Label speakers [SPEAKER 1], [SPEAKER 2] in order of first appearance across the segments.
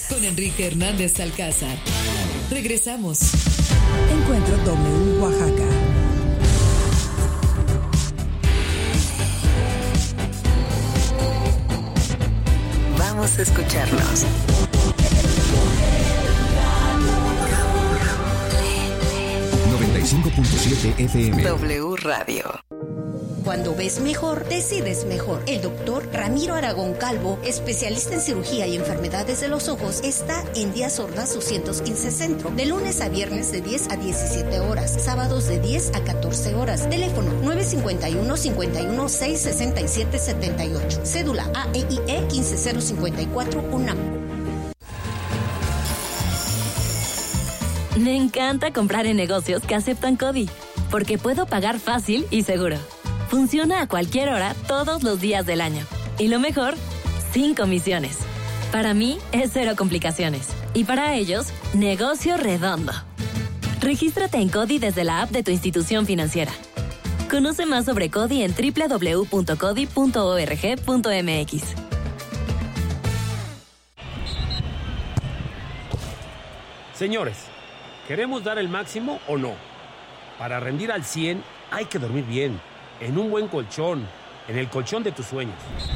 [SPEAKER 1] con Enrique Hernández Alcázar. Regresamos.
[SPEAKER 2] Encuentro W Oaxaca.
[SPEAKER 3] Vamos a escucharnos.
[SPEAKER 4] FM.
[SPEAKER 3] W Radio.
[SPEAKER 5] Cuando ves mejor, decides mejor. El doctor Ramiro Aragón Calvo, especialista en cirugía y enfermedades de los ojos, está en Díaz Ordaz 215 Centro, de lunes a viernes de 10 a 17 horas, sábados de 10 a 14 horas. Teléfono 951-51-667-78. Cédula AEIE 15054 UNAM.
[SPEAKER 6] Me encanta comprar en negocios que aceptan CODI, porque puedo pagar fácil y seguro. Funciona a cualquier hora, todos los días del año. Y lo mejor, sin comisiones. Para mí, es cero complicaciones. Y para ellos, negocio redondo. Regístrate en CODI desde la app de tu institución financiera. Conoce más sobre CODI en www.codi.org.mx.
[SPEAKER 7] Señores, ¿queremos dar el máximo o no? Para rendir al 100 hay que dormir bien, en un buen colchón, en el colchón de tus sueños.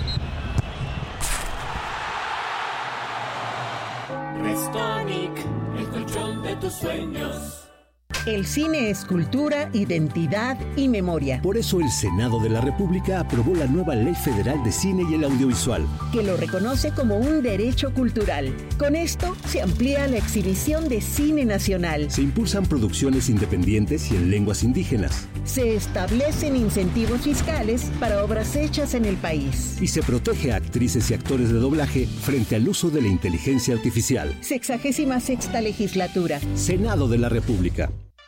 [SPEAKER 8] Restonic, el colchón de tus sueños.
[SPEAKER 9] El cine es cultura, identidad y memoria.
[SPEAKER 4] Por eso el Senado de la República aprobó la nueva Ley Federal de Cine y el Audiovisual,
[SPEAKER 9] que lo reconoce como un derecho cultural. Con esto se amplía la exhibición de cine nacional.
[SPEAKER 4] Se impulsan producciones independientes y en lenguas indígenas.
[SPEAKER 9] Se establecen incentivos fiscales para obras hechas en el país.
[SPEAKER 4] Y se protege a actrices y actores de doblaje frente al uso de la inteligencia artificial.
[SPEAKER 9] 66ª legislatura.
[SPEAKER 4] Senado de la República.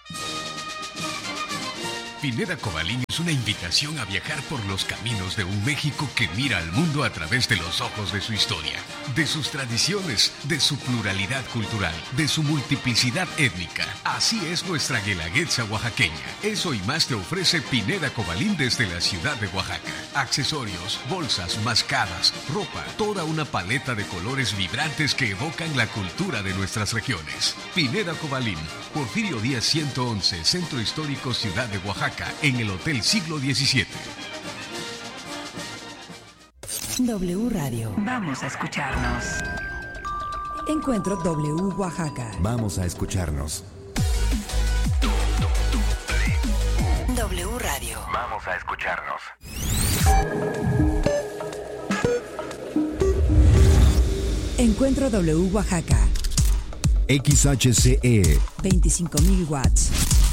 [SPEAKER 10] Pineda Cobalín es una invitación a viajar por los caminos de un México que mira al mundo a través de los ojos de su historia, de sus tradiciones, de su pluralidad cultural, de su multiplicidad étnica. Así es nuestra guelaguetza oaxaqueña. Eso y más te ofrece Pineda Cobalín desde la ciudad de Oaxaca. Accesorios, bolsas, mascadas, ropa, toda una paleta de colores vibrantes que evocan la cultura de nuestras regiones. Pineda Cobalín, Porfirio Díaz 111, Centro Histórico Ciudad de Oaxaca, en el Hotel Siglo XVII.
[SPEAKER 2] W Radio.
[SPEAKER 3] Vamos a escucharnos.
[SPEAKER 2] Encuentro W Oaxaca.
[SPEAKER 11] Vamos a escucharnos.
[SPEAKER 3] W Radio.
[SPEAKER 12] Vamos a escucharnos.
[SPEAKER 2] Encuentro W Oaxaca.
[SPEAKER 11] XHCE
[SPEAKER 2] 25,000 watts.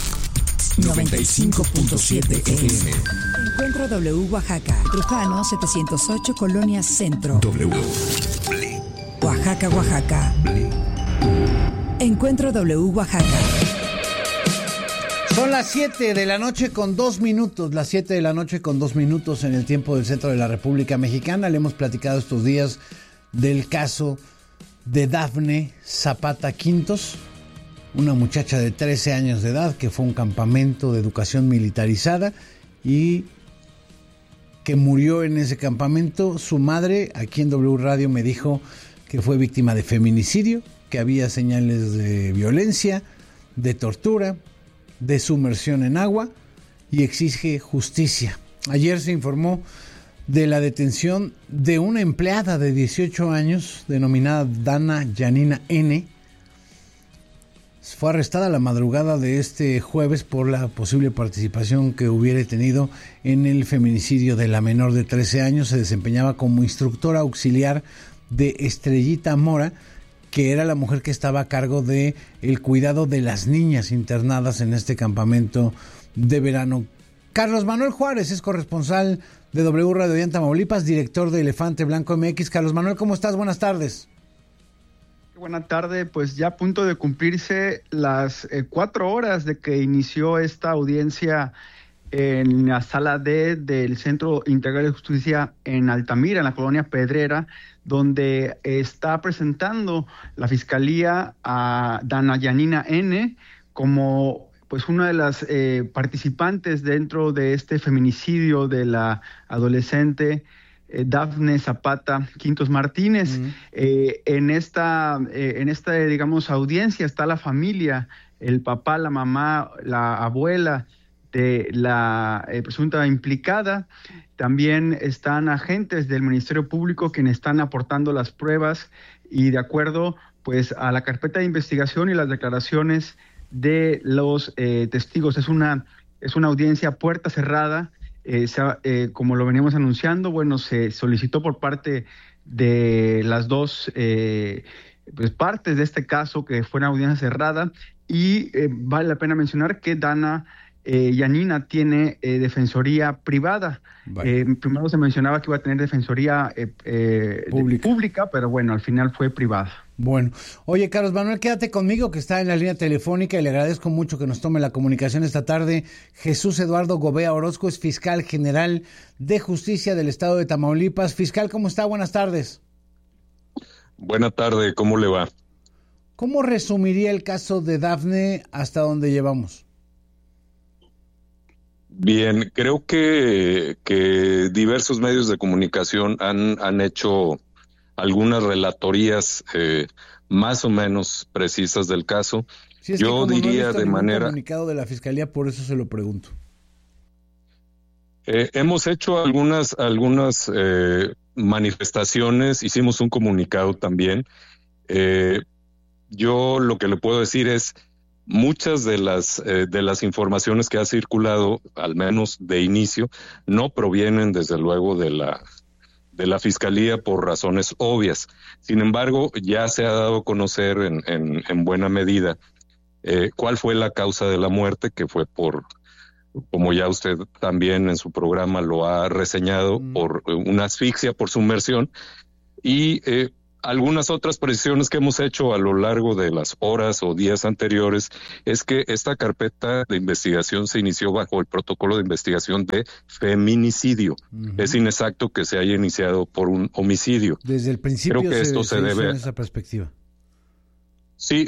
[SPEAKER 2] 95.7 FM. Encuentro W Oaxaca. Trujano 708, Colonia Centro.
[SPEAKER 11] W.
[SPEAKER 2] Oaxaca, Oaxaca. Encuentro W Oaxaca.
[SPEAKER 13] Son las 7 de la noche con 2 minutos. Las 7 de la noche con 2 minutos en el tiempo del centro de la República Mexicana. Le hemos platicado estos días del caso de Dafne Zapata Quintos, una muchacha de 13 años de edad que fue a un campamento de educación militarizada y que murió en ese campamento. Su madre, aquí en W Radio, me dijo que fue víctima de feminicidio, que había señales de violencia, de tortura, de sumersión en agua y exige justicia. Ayer se informó de la detención de una empleada de 18 años denominada Dana Yanina N. Fue arrestada la madrugada de este jueves por la posible participación que hubiera tenido en el feminicidio de la menor de 13 años. Se desempeñaba como instructora auxiliar de Estrellita Mora, que era la mujer que estaba a cargo de el cuidado de las niñas internadas en este campamento de verano. Carlos Manuel Juárez es corresponsal de W Radio en Tamaulipas, director de Elefante Blanco MX. Carlos Manuel, ¿cómo estás? Buenas tardes.
[SPEAKER 14] Buenas tardes, pues ya a punto de cumplirse las 4 horas de que inició esta audiencia en la sala D del Centro Integral de Justicia en Altamira, en la colonia Pedrera, donde está presentando la Fiscalía a Dana Yanina N. como pues una de las participantes dentro de este feminicidio de la adolescente Dafne Zapata Quintos Martínez. En esta, digamos, audiencia está la familia, el papá, la mamá, la abuela de la presunta implicada. También están agentes del Ministerio Público quienes están aportando las pruebas y de acuerdo pues a la carpeta de investigación y las declaraciones de los testigos. Es una audiencia a puerta cerrada. Como lo veníamos anunciando, bueno, se solicitó por parte de las dos pues partes de este caso que fuera audiencia cerrada y vale la pena mencionar que Dana Yanina tiene defensoría privada. Vale. Primero se mencionaba que iba a tener defensoría pública, pero bueno, al final fue privada.
[SPEAKER 13] Bueno, oye Carlos Manuel, quédate conmigo que está en la línea telefónica y le agradezco mucho que nos tome la comunicación esta tarde. Jesús Eduardo Gobea Orozco es fiscal general de justicia del estado de Tamaulipas. Fiscal, ¿cómo está? Buenas tardes.
[SPEAKER 11] Buenas tardes, ¿cómo le va?
[SPEAKER 13] ¿Cómo resumiría el caso de Dafne hasta donde llevamos?
[SPEAKER 11] Bien, creo que diversos medios de comunicación han hecho algunas relatorías más o menos precisas del caso.
[SPEAKER 13] Sí,
[SPEAKER 11] yo diría de manera
[SPEAKER 13] comunicado de la fiscalía, por eso se lo pregunto.
[SPEAKER 11] Hemos hecho algunas manifestaciones, hicimos un comunicado también. Yo lo que le puedo decir es muchas de las informaciones que ha circulado, al menos de inicio, no provienen desde luego de la Fiscalía por razones obvias. Sin embargo, ya se ha dado a conocer en buena medida cuál fue la causa de la muerte, que fue por, como ya usted también en su programa lo ha reseñado, por una asfixia por sumersión, y algunas otras precisiones que hemos hecho a lo largo de las horas o días anteriores es que esta carpeta de investigación se inició bajo el protocolo de investigación de feminicidio. Es inexacto que se haya iniciado por un homicidio.
[SPEAKER 13] Desde el principio
[SPEAKER 11] creo que esto se debe
[SPEAKER 13] en esa perspectiva.
[SPEAKER 11] Sí,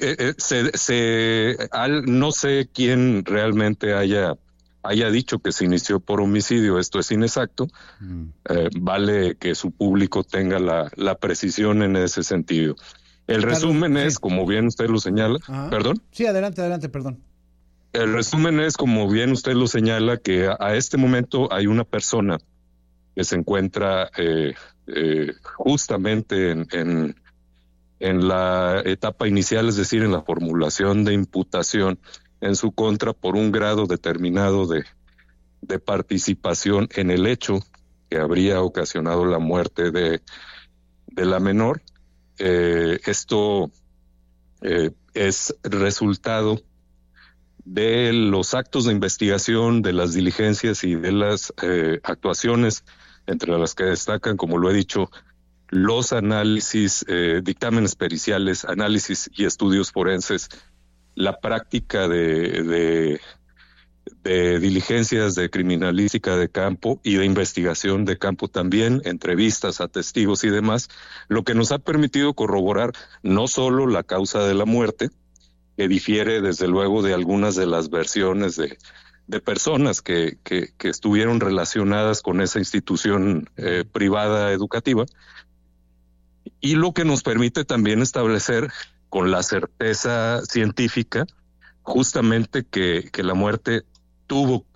[SPEAKER 11] no sé quién realmente haya dicho que se inició por homicidio. Esto es inexacto. Vale que su público tenga la precisión en ese sentido. El resumen es, como bien usted lo señala. ¿Perdón?
[SPEAKER 13] Sí, adelante, perdón.
[SPEAKER 11] El resumen es, como bien usted lo señala, que a este momento hay una persona que se encuentra justamente en la etapa inicial, es decir, en la formulación de imputación en su contra por un grado determinado de participación en el hecho que habría ocasionado la muerte de la menor. Esto es resultado de los actos de investigación, de las diligencias y de las actuaciones, entre las que destacan, como lo he dicho, los análisis, dictámenes periciales, análisis y estudios forenses, la práctica de diligencias de criminalística de campo y de investigación de campo también, entrevistas a testigos y demás, lo que nos ha permitido corroborar no solo la causa de la muerte, que difiere desde luego de algunas de las versiones de personas que estuvieron relacionadas con esa institución privada educativa, y lo que nos permite también establecer con la certeza científica justamente que la muerte tuvo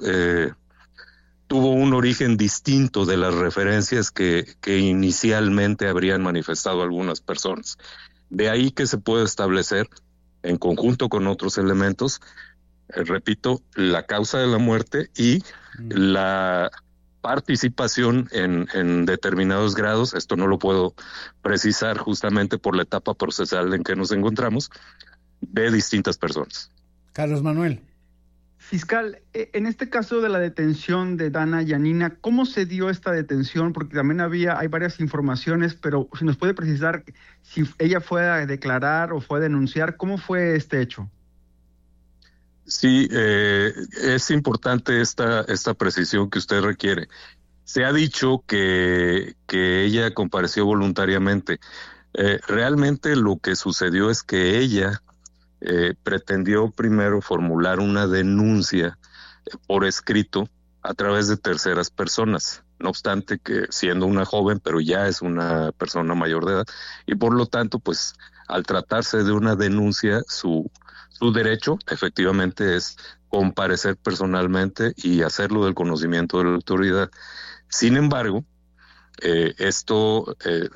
[SPEAKER 11] un origen distinto de las referencias que inicialmente habrían manifestado algunas personas. De ahí que se puede establecer, en conjunto con otros elementos, repito, la causa de la muerte y la participación en determinados grados. Esto no lo puedo precisar justamente por la etapa procesal en que nos encontramos, de distintas personas.
[SPEAKER 13] Carlos Manuel.
[SPEAKER 14] Fiscal, en este caso de la detención de Dana Yanina, ¿cómo se dio esta detención? Porque también hay varias informaciones, pero si nos puede precisar si ella fue a declarar o fue a denunciar, ¿cómo fue este hecho?
[SPEAKER 11] Sí, es importante esta precisión que usted requiere. Se ha dicho que ella compareció voluntariamente. Realmente lo que sucedió es que ella pretendió primero formular una denuncia por escrito a través de terceras personas. no obstante que siendo una joven, pero ya es una persona mayor de edad, y por lo tanto, pues al tratarse de una denuncia, su derecho efectivamente es comparecer personalmente y hacerlo del conocimiento de la autoridad. Sin embargo, esto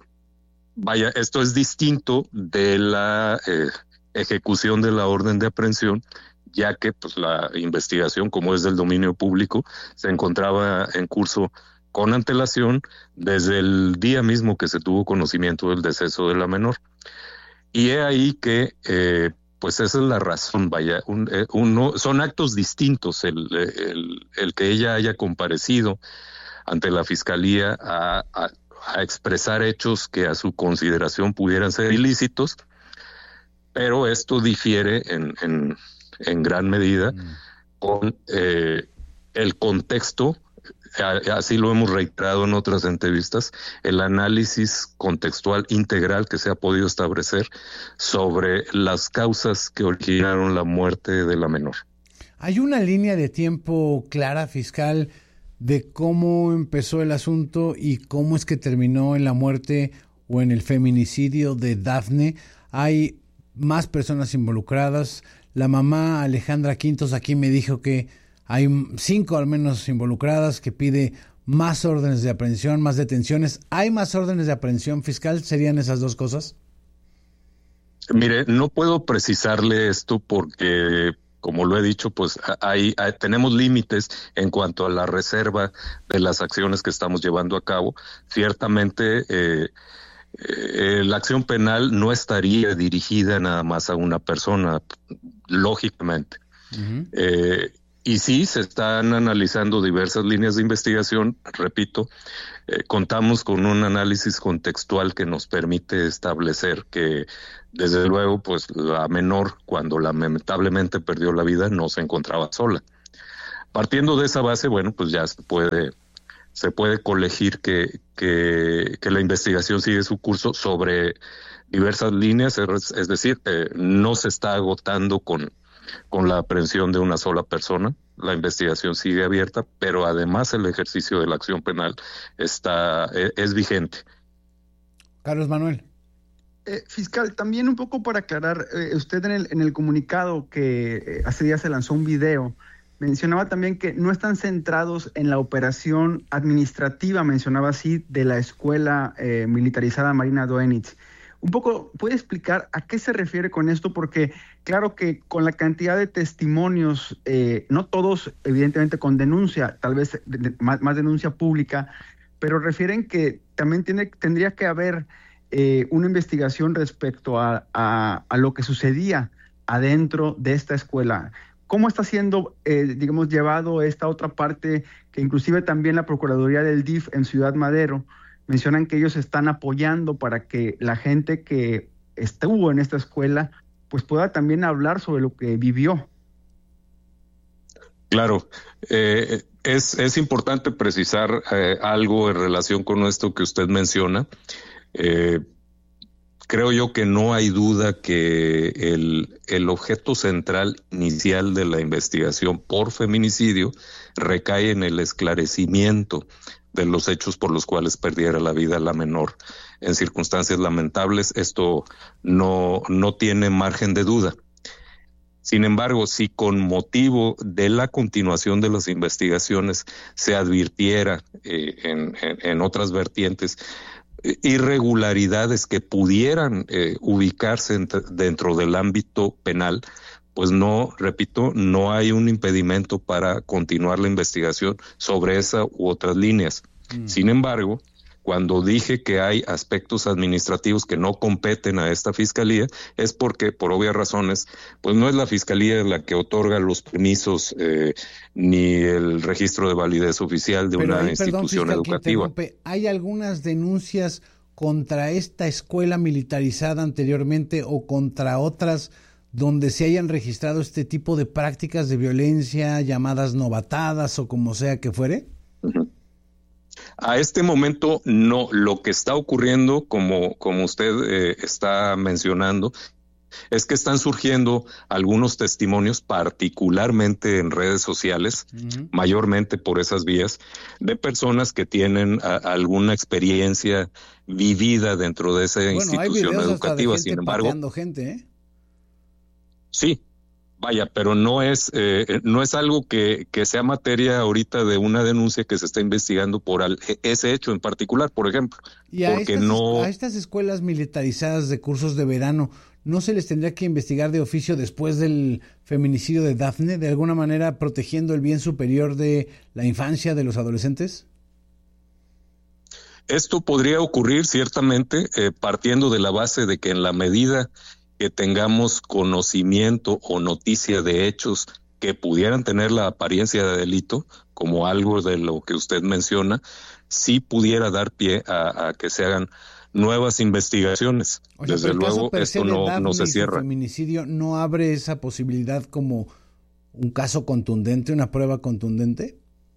[SPEAKER 11] es distinto de la ejecución de la orden de aprehensión, ya que pues la investigación, como es del dominio público, se encontraba en curso con antelación desde el día mismo que se tuvo conocimiento del deceso de la menor. Y he ahí que pues esa es la razón, son actos distintos el que ella haya comparecido ante la fiscalía a expresar hechos que a su consideración pudieran ser ilícitos, pero esto difiere en gran medida con el contexto, así lo hemos reiterado en otras entrevistas, el análisis contextual integral que se ha podido establecer sobre las causas que originaron la muerte de la menor.
[SPEAKER 13] ¿Hay una línea de tiempo clara, fiscal, de cómo empezó el asunto y cómo es que terminó en la muerte o en el feminicidio de Dafne? ¿Hay más personas involucradas? La mamá Alejandra Quintos aquí me dijo que hay 5 al menos involucradas, que pide más órdenes de aprehensión, más detenciones. ¿Hay más órdenes de aprehensión, fiscal? ¿Serían esas dos cosas?
[SPEAKER 11] Mire, no puedo precisarle esto porque, como lo he dicho, pues tenemos límites en cuanto a la reserva de las acciones que estamos llevando a cabo. Ciertamente, la acción penal no estaría dirigida nada más a una persona, lógicamente. Uh-huh. Y sí, se están analizando diversas líneas de investigación. Repito, contamos con un análisis contextual que nos permite establecer que, desde luego, pues la menor, cuando lamentablemente perdió la vida, no se encontraba sola. Partiendo de esa base, bueno, pues ya se puede colegir que la investigación sigue su curso sobre diversas líneas, es decir, no se está agotando con la aprehensión de una sola persona. La investigación sigue abierta, pero además el ejercicio de la acción penal es vigente.
[SPEAKER 13] Carlos Manuel.
[SPEAKER 14] Fiscal, también un poco para aclarar, usted en el comunicado que hace días se lanzó un video, mencionaba también que no están centrados en la operación administrativa, mencionaba así, de la escuela militarizada Marina Doenitz. Un poco, ¿puede explicar a qué se refiere con esto? Porque claro que con la cantidad de testimonios, no todos evidentemente con denuncia, tal vez más denuncia pública, pero refieren que también tendría que haber una investigación respecto a lo que sucedía adentro de esta escuela. ¿Cómo está siendo, llevado esta otra parte que inclusive también la Procuraduría del DIF en Ciudad Madero mencionan que ellos están apoyando para que la gente que estuvo en esta escuela pues pueda también hablar sobre lo que vivió?
[SPEAKER 11] Claro, es importante precisar algo en relación con esto que usted menciona. Creo yo que no hay duda que el objeto central inicial de la investigación por feminicidio recae en el esclarecimiento de los hechos por los cuales perdiera la vida la menor en circunstancias lamentables. Esto no tiene margen de duda. Sin embargo, si con motivo de la continuación de las investigaciones se advirtiera en otras vertientes irregularidades que pudieran ubicarse dentro del ámbito penal, pues no hay un impedimento para continuar la investigación sobre esa u otras líneas. Sin embargo, cuando dije que hay aspectos administrativos que no competen a esta fiscalía, es porque, por obvias razones, pues no es la fiscalía la que otorga los permisos ni el registro de validez oficial de una institución educativa.
[SPEAKER 13] ¿Hay algunas denuncias contra esta escuela militarizada anteriormente o contra otras donde se hayan registrado este tipo de prácticas de violencia, llamadas novatadas o como sea que fuere?
[SPEAKER 11] Uh-huh. A este momento no. Lo que está ocurriendo, como usted está mencionando, es que están surgiendo algunos testimonios, particularmente en redes sociales, mayormente por esas vías, de personas que tienen alguna experiencia vivida dentro de esa institución educativa. Sin embargo,
[SPEAKER 13] gente, ¿eh?
[SPEAKER 11] Sí, vaya, pero no es algo que sea materia ahorita de una denuncia que se está investigando por ese hecho en particular, por ejemplo.
[SPEAKER 13] Y a estas escuelas militarizadas de cursos de verano, ¿no se les tendría que investigar de oficio después del feminicidio de Dafne, de alguna manera protegiendo el bien superior de la infancia de los adolescentes?
[SPEAKER 11] Esto podría ocurrir ciertamente partiendo de la base de que en la medida que tengamos conocimiento o noticia de hechos que pudieran tener la apariencia de delito, como algo de lo que usted menciona, sí pudiera dar pie a que se hagan nuevas investigaciones.
[SPEAKER 13] O sea,
[SPEAKER 11] desde luego, esto no se cierra.
[SPEAKER 13] ¿El feminicidio no abre esa posibilidad como un caso contundente, una prueba contundente?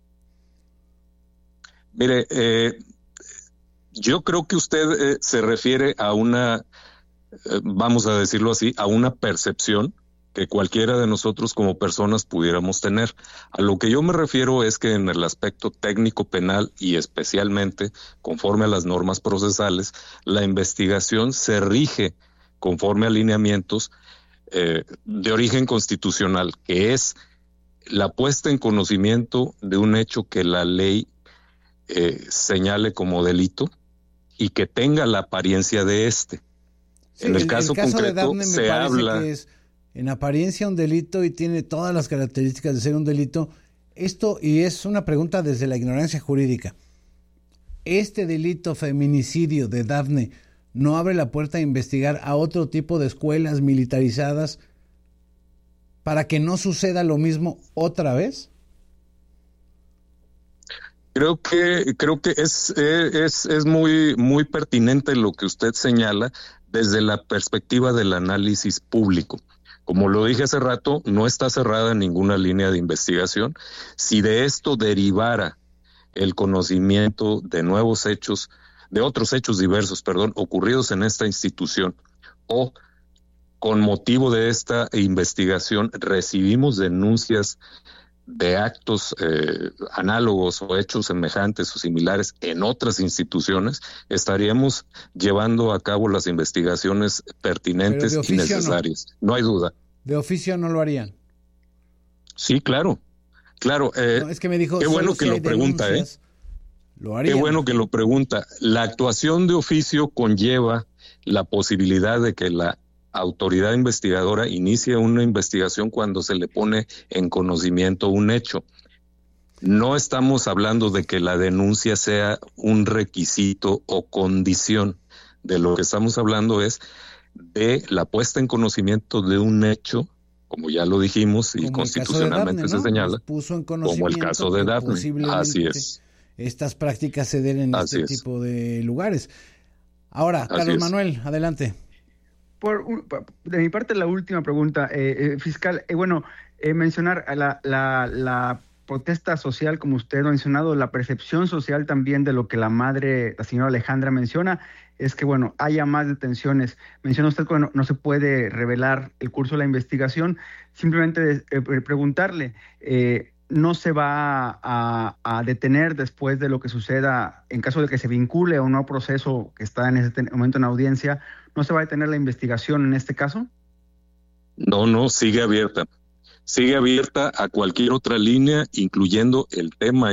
[SPEAKER 11] Mire, yo creo que usted se refiere a una, vamos a decirlo así, a una percepción que cualquiera de nosotros como personas pudiéramos tener. A lo que yo me refiero es que en el aspecto técnico penal y especialmente conforme a las normas procesales, la investigación se rige conforme a lineamientos de origen constitucional, que es la puesta en conocimiento de un hecho que la ley señale como delito y que tenga la apariencia de este.
[SPEAKER 13] Sí,
[SPEAKER 11] en el caso concreto
[SPEAKER 13] de Dafne
[SPEAKER 11] se habla
[SPEAKER 13] que es en apariencia un delito y tiene todas las características de ser un delito. Esto, y es una pregunta desde la ignorancia jurídica, ¿este delito feminicidio de Dafne no abre la puerta a investigar a otro tipo de escuelas militarizadas para que no suceda lo mismo otra vez?
[SPEAKER 11] Creo que es muy pertinente lo que usted señala desde la perspectiva del análisis público. Como lo dije hace rato, no está cerrada ninguna línea de investigación. Si de esto derivara el conocimiento de nuevos hechos, de otros hechos diversos, ocurridos en esta institución, o con motivo de esta investigación recibimos denuncias de actos análogos o hechos semejantes o similares en otras instituciones, estaríamos llevando a cabo las investigaciones pertinentes y necesarias. No hay duda.
[SPEAKER 13] ¿De oficio no lo harían?
[SPEAKER 11] Sí, claro. No,
[SPEAKER 13] es que me dijo,
[SPEAKER 11] qué bueno que lo pregunta,
[SPEAKER 13] lo harían.
[SPEAKER 11] Qué bueno que lo pregunta. La actuación de oficio conlleva la posibilidad de que la autoridad investigadora inicia una investigación cuando se le pone en conocimiento un hecho. No estamos hablando de que la denuncia sea un requisito o condición. De lo que estamos hablando es de la puesta en conocimiento de un hecho, como ya lo dijimos y constitucionalmente
[SPEAKER 13] Dafne, ¿no?
[SPEAKER 11] se señala,
[SPEAKER 13] puso en
[SPEAKER 11] como el caso de Dafne. Así es.
[SPEAKER 13] Estas prácticas se den en tipo de lugares. Ahora, Carlos Manuel, adelante.
[SPEAKER 14] De mi parte, la última pregunta, fiscal. Mencionar la protesta social, como usted ha mencionado, la percepción social también de lo que la señora Alejandra menciona, es que, haya más detenciones. Menciona usted que no se puede revelar el curso de la investigación. Simplemente preguntarle, ¿no se va a detener después de lo que suceda en caso de que se vincule a un nuevo proceso que está en este momento en audiencia? ¿No se va a detener la investigación en este caso?
[SPEAKER 11] No, sigue abierta. Sigue abierta a cualquier otra línea, incluyendo el tema,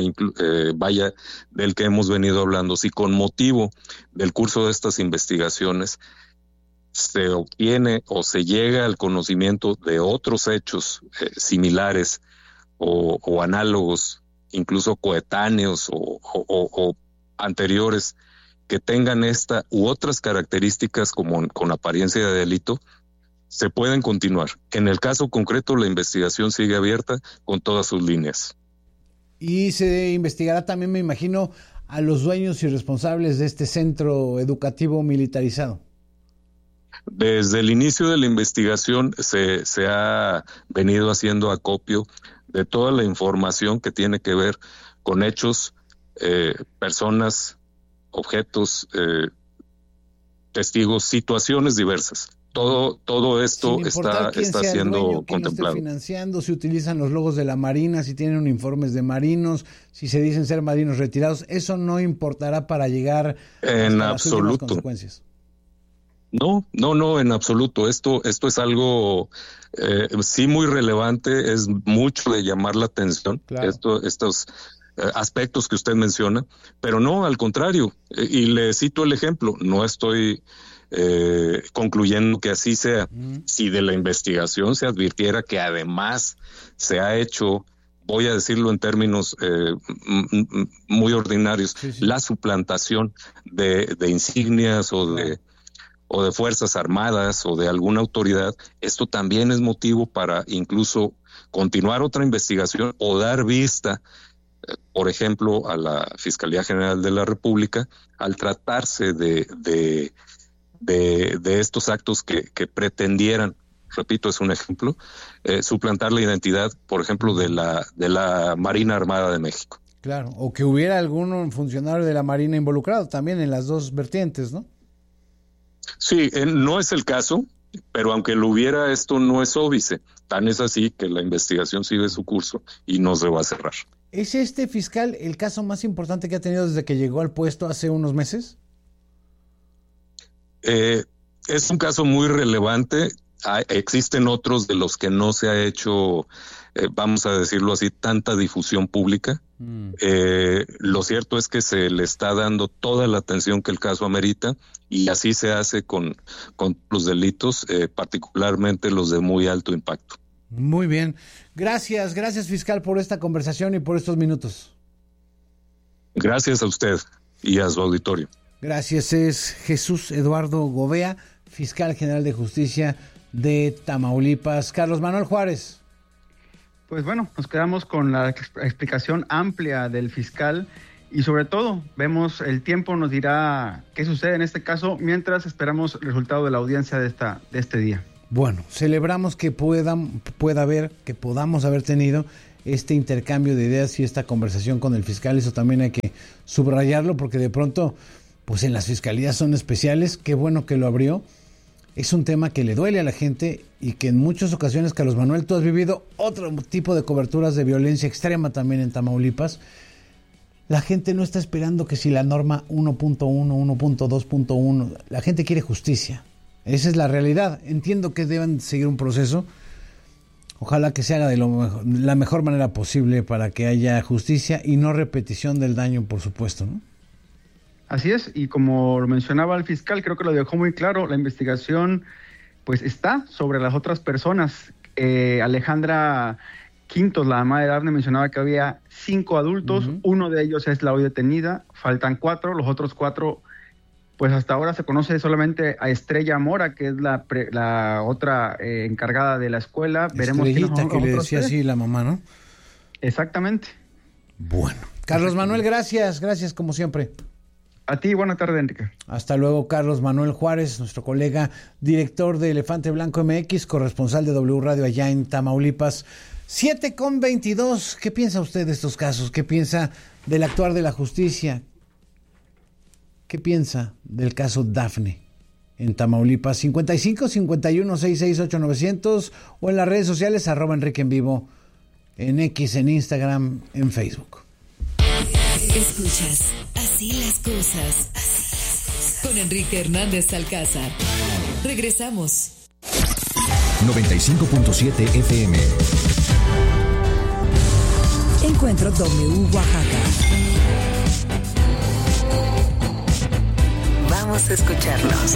[SPEAKER 11] del que hemos venido hablando. Si con motivo del curso de estas investigaciones se obtiene o se llega al conocimiento de otros hechos similares o análogos, incluso coetáneos o anteriores, que tengan esta u otras características con apariencia de delito, se pueden continuar. En el caso concreto, la investigación sigue abierta con todas sus líneas.
[SPEAKER 13] Y se investigará también, me imagino, a los dueños y responsables de este centro educativo militarizado.
[SPEAKER 11] Desde el inicio de la investigación se ha venido haciendo acopio de toda la información que tiene que ver con hechos, personas, objetos, testigos, situaciones diversas. todo esto está siendo contemplado.
[SPEAKER 13] No esté financiando, si utilizan los logos de la Marina, si tienen uniformes de marinos, si se dicen ser marinos retirados, eso no importará para llegar
[SPEAKER 11] en
[SPEAKER 13] hasta
[SPEAKER 11] absoluto.
[SPEAKER 13] Las últimas consecuencias.
[SPEAKER 11] No, en absoluto. Esto es algo sí muy relevante, es mucho de llamar la atención. Claro. Estos aspectos que usted menciona, pero no, al contrario. Y le cito el ejemplo. No estoy concluyendo que así sea. Si de la investigación se advirtiera que además se ha hecho, voy a decirlo en términos muy ordinarios, la suplantación de insignias o de Fuerzas Armadas o de alguna autoridad, esto también es motivo para incluso continuar otra investigación o dar vista, por ejemplo, a la Fiscalía General de la República, al tratarse de estos actos que pretendieran, repito, es un ejemplo, suplantar la identidad, por ejemplo, de la Marina Armada de México.
[SPEAKER 13] Claro, o que hubiera algún funcionario de la Marina involucrado también en las dos vertientes, ¿no?
[SPEAKER 11] Sí, no es el caso, pero aunque lo hubiera, esto no es óbice. Tan es así que la investigación sigue su curso y no se va a cerrar.
[SPEAKER 13] ¿Es este fiscal el caso más importante que ha tenido desde que llegó al puesto hace unos meses?
[SPEAKER 11] Es un caso muy relevante. Existen otros de los que no se ha hecho, vamos a decirlo así, tanta difusión pública. Lo cierto es que se le está dando toda la atención que el caso amerita y así se hace con los delitos, particularmente los de muy alto impacto.
[SPEAKER 13] Muy bien. Gracias, fiscal, por esta conversación y por estos minutos.
[SPEAKER 11] Gracias a usted y a su auditorio.
[SPEAKER 13] Gracias. Es Jesús Eduardo Gobea, fiscal general de justicia de Tamaulipas. Carlos Manuel Juárez.
[SPEAKER 14] Pues bueno, nos quedamos con la explicación amplia del fiscal y sobre todo el tiempo nos dirá qué sucede en este caso mientras esperamos el resultado de la audiencia de este día.
[SPEAKER 13] Bueno, celebramos que podamos haber tenido este intercambio de ideas y esta conversación con el fiscal. Eso también hay que subrayarlo porque de pronto, pues en las fiscalías son especiales. Qué bueno que lo abrió. Es un tema que le duele a la gente y que en muchas ocasiones, Carlos Manuel, tú has vivido otro tipo de coberturas de violencia extrema también en Tamaulipas. La gente no está esperando que si la norma 1.1, 1.2.1, la gente quiere justicia. Esa es la realidad. Entiendo que deben seguir un proceso. Ojalá que se haga de la mejor manera posible para que haya justicia y no repetición del daño, por supuesto, ¿no?
[SPEAKER 14] Así es, y como lo mencionaba el fiscal, creo que lo dejó muy claro, la investigación pues está sobre las otras personas. Alejandra Quintos, la mamá de Dafne, mencionaba que había 5 adultos, uno de ellos es la hoy detenida, faltan 4, los otros 4, pues hasta ahora se conoce solamente a Estrella Mora, que es la otra encargada de la escuela. Veremos
[SPEAKER 13] Estrellita, que le decía así la mamá, ¿no?
[SPEAKER 14] Exactamente.
[SPEAKER 13] Bueno, Carlos Manuel, gracias como siempre.
[SPEAKER 14] A ti, buena tarde, Enrique.
[SPEAKER 13] Hasta luego, Carlos Manuel Juárez, nuestro colega, director de Elefante Blanco MX, corresponsal de W Radio allá en Tamaulipas. 7:22. ¿Qué piensa usted de estos casos? ¿Qué piensa del actuar de la justicia? ¿Qué piensa del caso Dafne en Tamaulipas? 55 51 668 900 o en las redes sociales @Enrique en Vivo, en X, en Instagram, en Facebook.
[SPEAKER 1] Escuchas Así las cosas con Enrique Hernández Alcázar. Regresamos.
[SPEAKER 12] 95.7 FM.
[SPEAKER 2] Encuentro W Oaxaca.
[SPEAKER 3] Vamos a escucharnos.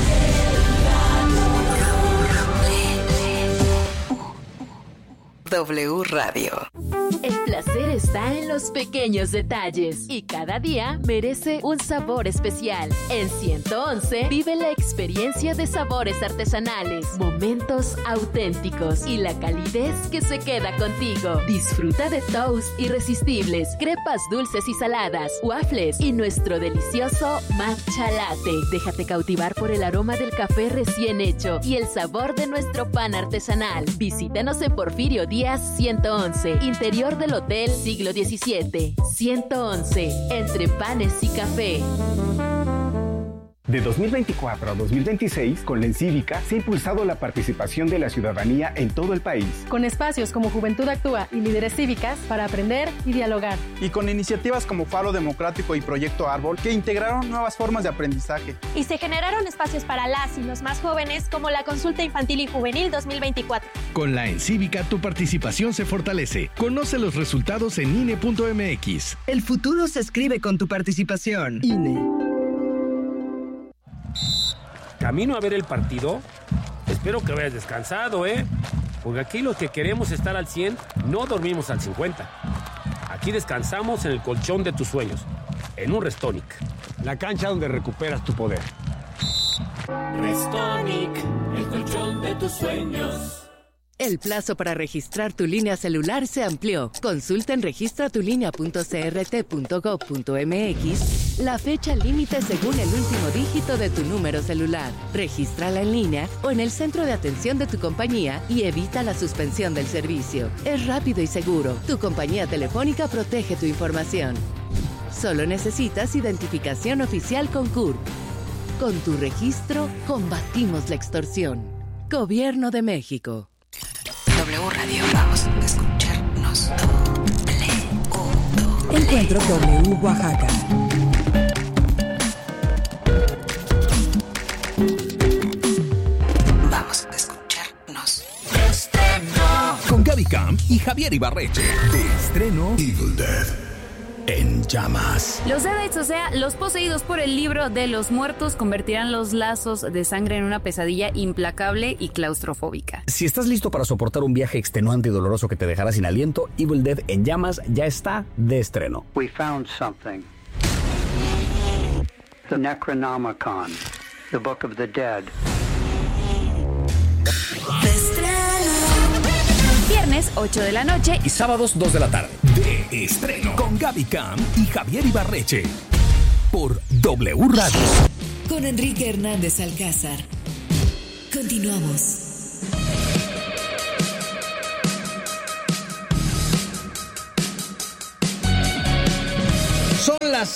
[SPEAKER 3] W Radio.
[SPEAKER 15] El placer está en los pequeños detalles y cada día merece un sabor especial. En 111 vive la experiencia de sabores artesanales, momentos auténticos y la calidez que se queda contigo. Disfruta de toast irresistibles, crepas dulces y saladas, waffles y nuestro delicioso matcha latte. Déjate cautivar por el aroma del café recién hecho y el sabor de nuestro pan artesanal. Visítanos en Porfirio Díaz 111, interior del Hotel Siglo XVII. 111, entre panes y café.
[SPEAKER 12] De 2024 a 2026, con la Encívica se ha impulsado la participación de la ciudadanía en todo el país.
[SPEAKER 16] Con espacios como Juventud Actúa y Líderes Cívicas para aprender y dialogar.
[SPEAKER 17] Y con iniciativas como Faro Democrático y Proyecto Árbol que integraron nuevas formas de aprendizaje.
[SPEAKER 18] Y se generaron espacios para las y los más jóvenes como la Consulta Infantil y Juvenil 2024.
[SPEAKER 19] Con la Encívica tu participación se fortalece. Conoce los resultados en INE.mx.
[SPEAKER 20] El futuro se escribe con tu participación. INE.
[SPEAKER 7] ¿Camino a ver el partido? Espero que vayas descansado, porque aquí los que queremos estar al 100 no dormimos al 50. Aquí descansamos en el colchón de tus sueños, en un Restonic.
[SPEAKER 21] La cancha donde recuperas tu poder.
[SPEAKER 8] Restonic, el colchón de tus sueños.
[SPEAKER 1] El plazo para registrar tu línea celular se amplió. Consulta en registratulinea.crt.gov.mx la fecha límite según el último dígito de tu número celular. Regístrala en línea o en el centro de atención de tu compañía y evita la suspensión del servicio. Es rápido y seguro. Tu compañía telefónica protege tu información. Solo necesitas identificación oficial con CURP. Con tu registro, combatimos la extorsión. Gobierno de México.
[SPEAKER 3] W Radio, vamos a escucharnos.
[SPEAKER 2] Encuentro W Oaxaca.
[SPEAKER 3] Vamos a escucharnos.
[SPEAKER 19] Con Gaby Camp y Javier Ibarreche. De estreno Evil Dead en llamas.
[SPEAKER 22] Los Deadites, o sea, los poseídos por el libro de los muertos, convertirán los lazos de sangre en una pesadilla implacable y claustrofóbica.
[SPEAKER 23] Si estás listo para soportar un viaje extenuante y doloroso que te dejará sin aliento, Evil Dead en llamas ya está de estreno.
[SPEAKER 24] We found something. The Necronomicon, the Book of the Dead.
[SPEAKER 22] Viernes 8 de la noche
[SPEAKER 19] y sábados 2 de la tarde. De estreno con Gaby Camp y Javier Ibarreche por W Radio.
[SPEAKER 1] Con Enrique Hernández Alcázar. Continuamos.
[SPEAKER 13] Son las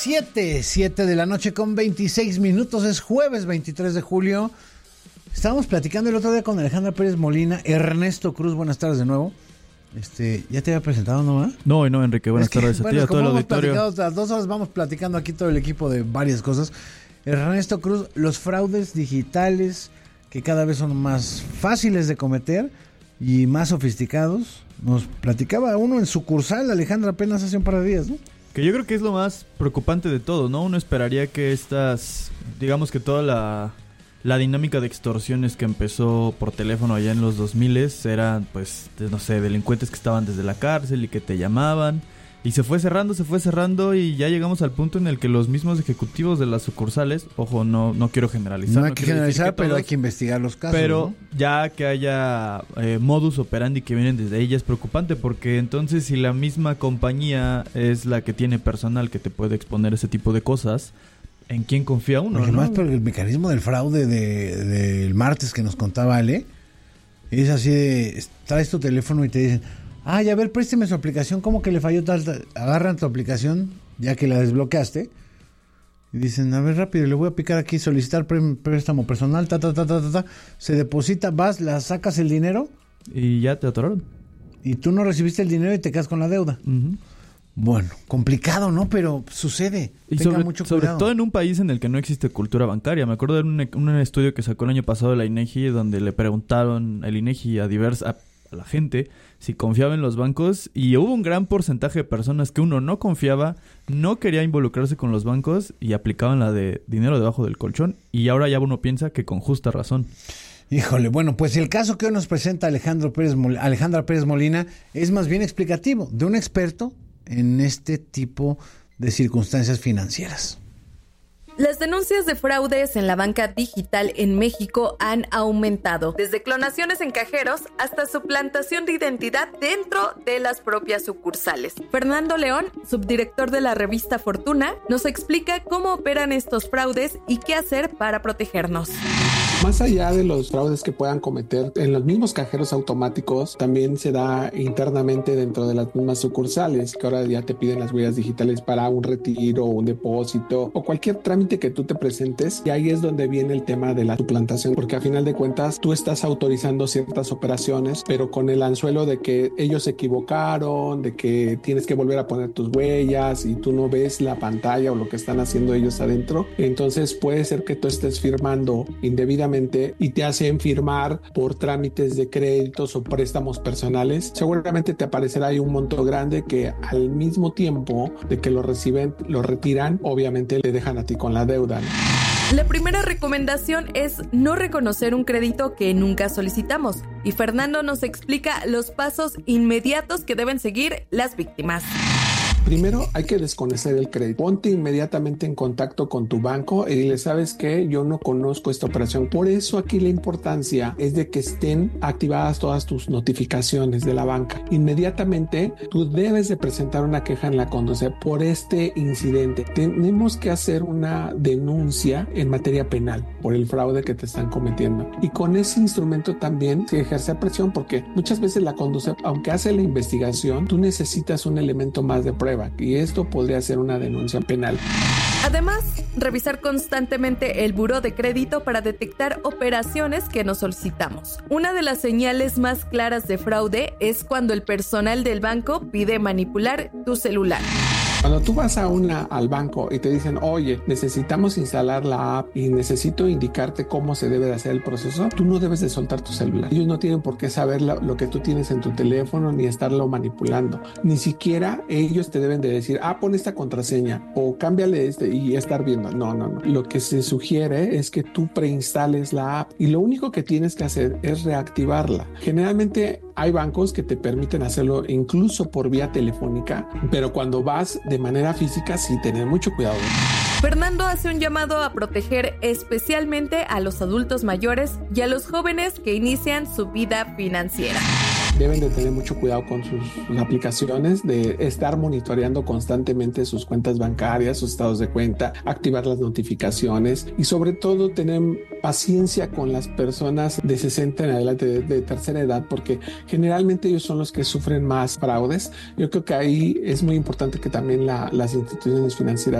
[SPEAKER 13] 7 de la noche con 26 minutos. Es jueves 23 de julio. Estábamos platicando el otro día con Alejandra Pérez Molina. Ernesto Cruz, buenas tardes de nuevo. ¿Ya te había presentado, no?
[SPEAKER 25] No, Enrique, buenas tardes a ti, a todo el auditorio.
[SPEAKER 13] Las 2 horas vamos platicando aquí todo el equipo de varias cosas. Ernesto Cruz, los fraudes digitales que cada vez son más fáciles de cometer y más sofisticados. Nos platicaba uno en sucursal, Alejandra, apenas hace un par de días, ¿no?
[SPEAKER 25] Que yo creo que es lo más preocupante de todo, ¿no? Uno esperaría que digamos que toda la dinámica de extorsiones que empezó por teléfono allá en los 2000 eran, pues, no sé, delincuentes que estaban desde la cárcel y que te llamaban. Y se fue cerrando y ya llegamos al punto en el que los mismos ejecutivos de las sucursales, ojo, no quiero generalizar.
[SPEAKER 13] No hay que generalizar, pero hay que investigar los casos.
[SPEAKER 25] Pero
[SPEAKER 13] ¿no?
[SPEAKER 25] Ya que haya modus operandi que vienen desde ella es preocupante, porque entonces si la misma compañía es la que tiene personal que te puede exponer ese tipo de cosas, ¿en quién confía uno?
[SPEAKER 13] Además, ¿no? Pero el mecanismo del fraude del martes que nos contaba Ale es así de, traes tu teléfono y te dicen, a ver, présteme su aplicación, ¿cómo que le falló tal? Agarran tu aplicación, ya que la desbloqueaste, y dicen, a ver, rápido, le voy a picar aquí, solicitar préstamo personal, se deposita, vas, la sacas el dinero.
[SPEAKER 25] Y ya te atoraron.
[SPEAKER 13] Y tú no recibiste el dinero y te quedas con la deuda. Uh-huh. Bueno, complicado, ¿no? Pero sucede.
[SPEAKER 25] Y
[SPEAKER 13] mucho
[SPEAKER 25] sobre
[SPEAKER 13] cuidado.
[SPEAKER 25] todo en un país en el que no existe cultura bancaria. Me acuerdo de un estudio que sacó el año pasado de la INEGI, donde le preguntaron el INEGI a la gente si confiaba en los bancos, y hubo un gran porcentaje de personas que uno no confiaba, no quería involucrarse con los bancos y aplicaban la de dinero debajo del colchón, y ahora ya uno piensa que con justa razón.
[SPEAKER 13] Híjole, bueno, pues el caso que hoy nos presenta Alejandra Pérez Molina es más bien explicativo, de un experto en este tipo de circunstancias financieras.
[SPEAKER 26] Las denuncias de fraudes en la banca digital en México han aumentado, desde clonaciones en cajeros hasta suplantación de identidad dentro de las propias sucursales. Fernando León, subdirector de la revista Fortuna, nos explica cómo operan estos fraudes y qué hacer para protegernos.
[SPEAKER 4] Más allá de los fraudes que puedan cometer en los mismos cajeros automáticos, también se da internamente dentro de las mismas sucursales, que ahora ya te piden las huellas digitales para un retiro, un depósito o cualquier trámite que tú te presentes. Y ahí es donde viene el tema de la suplantación, porque a final de cuentas tú estás autorizando ciertas operaciones, pero con el anzuelo de que ellos se equivocaron, de que tienes que volver a poner tus huellas y tú no ves la pantalla o lo que están haciendo ellos adentro. Entonces puede ser que tú estés firmando indebidamente y te hacen firmar por trámites de créditos o préstamos personales. Seguramente te aparecerá ahí un monto grande que al mismo tiempo de que lo reciben, lo retiran, obviamente le dejan a ti con la deuda, ¿no?
[SPEAKER 26] La primera recomendación es no reconocer un crédito que nunca solicitamos, y Fernando nos explica los pasos inmediatos que deben seguir las víctimas.
[SPEAKER 4] Primero hay que desconocer el crédito. Ponte inmediatamente en contacto con tu banco y dile, ¿sabes qué? Yo no conozco esta operación. Por eso aquí la importancia es de que estén activadas todas tus notificaciones de la banca. Inmediatamente tú debes de presentar una queja en la Conducef por este incidente. Tenemos que hacer una denuncia en materia penal por el fraude que te están cometiendo. Y con ese instrumento también se ejerce presión, porque muchas veces la Conducef, aunque hace la investigación, tú necesitas un elemento más de prueba. Y esto podría ser una denuncia penal.
[SPEAKER 26] Además, revisar constantemente el buró de crédito para detectar operaciones que nos solicitamos. Una de las señales más claras de fraude es cuando el personal del banco pide manipular tu celular.
[SPEAKER 4] Cuando tú vas al banco y te dicen, oye, necesitamos instalar la app y necesito indicarte cómo se debe de hacer el proceso, tú no debes de soltar tu celular. Ellos no tienen por qué saber lo que tú tienes en tu teléfono ni estarlo manipulando. Ni siquiera ellos te deben de decir, pon esta contraseña o cámbiale y estar viendo. No. Lo que se sugiere es que tú preinstales la app y lo único que tienes que hacer es reactivarla. Generalmente hay bancos que te permiten hacerlo incluso por vía telefónica, pero cuando vas de manera física, sí, tener mucho cuidado.
[SPEAKER 26] Fernando hace un llamado a proteger especialmente a los adultos mayores y a los jóvenes que inician su vida financiera.
[SPEAKER 4] Deben de tener mucho cuidado con sus aplicaciones, de estar monitoreando constantemente sus cuentas bancarias, sus estados de cuenta, activar las notificaciones y sobre todo tener paciencia con las personas de 60 en adelante, de tercera edad, porque generalmente ellos son los que sufren más fraudes. Yo creo que ahí es muy importante que también las instituciones financieras